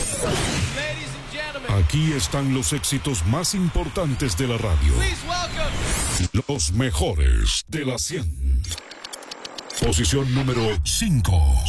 Aquí están los éxitos más importantes de la radio. Los mejores de la 100. Posición número 5.